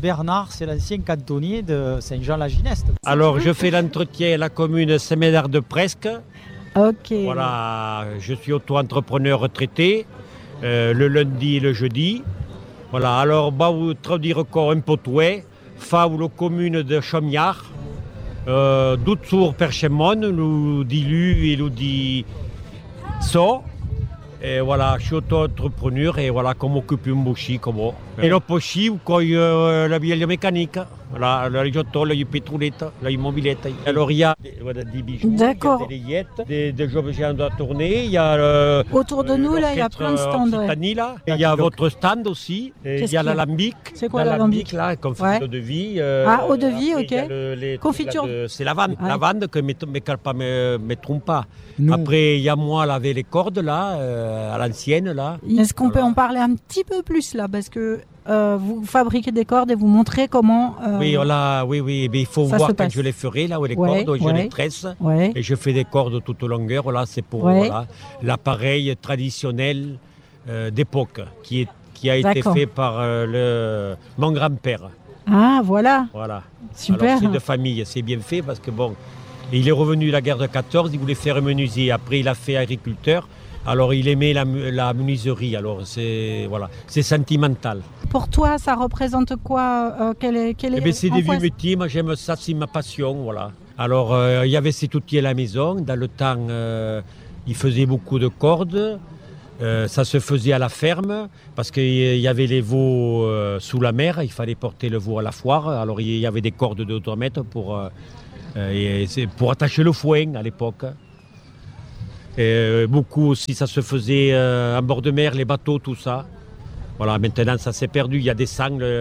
Bernard, c'est l'ancien cantonnier de Saint-Jean-la-Gineste. Alors, je fais l'entretien à la commune Saint-Médard-de-Presque. Ok. Voilà, je suis auto-entrepreneur retraité, le lundi et le jeudi. Voilà, alors, vous traduire encore un potouet, fa ou la commune de Chaumiard, d'Outsur Perchemon, nous dilu et nous dit so. Et voilà, je suis auto-entrepreneur et voilà, comme occupe un bouchi, comme ça. Et le pochi, quand la bielle mécanique, voilà, la rigiotto, la pétrolette, la immobilette. Alors il y a des bijoux, D'accord. il y a des objets à tourner, il y a Autour de nous, là, il y a plein de stands. Occitanie, là. Il y a votre stand aussi, et il y a l'alambic. C'est quoi l'alambic là, comme eau de vie. Eau de vie, ok. Confiture. C'est lavande, Ouais. lavande que me trompe pas. Nous. Après, il y a moi laver les cordes là, à l'ancienne là. Est-ce qu'on peut en parler un petit peu plus là? Parce que vous fabriquez des cordes et vous montrez comment. Oui, voilà, oui, mais il faut ça voir se quand passe. je les ferai là, où les Ouais, cordes, où je ouais. les tresse. Ouais. Et je fais des cordes toute longueur, là, c'est pour Ouais. voilà, l'appareil traditionnel d'époque qui a été D'accord. fait par mon grand-père. Ah, voilà. Voilà. Super. Alors c'est de famille, c'est bien fait parce que bon, il est revenu de la guerre de 14, il voulait faire menuisier, après il a fait agriculteur, alors il aimait la menuiserie, alors c'est voilà, c'est sentimental. Pour toi, ça représente quoi? Quel est, Eh ben, c'est en des quoi vieux métiers, moi j'aime ça, c'est ma passion, voilà. Alors il y avait ces outils à la maison, dans le temps il faisait beaucoup de cordes. Ça se faisait à la ferme parce qu'il y avait les veaux sous la mer, il fallait porter le veau à la foire. Alors il y avait des cordes de 2 mètres pour attacher le foin à l'époque. Et beaucoup aussi, ça se faisait en bord de mer, les bateaux, tout ça. Voilà, maintenant ça s'est perdu, il y a des sangles.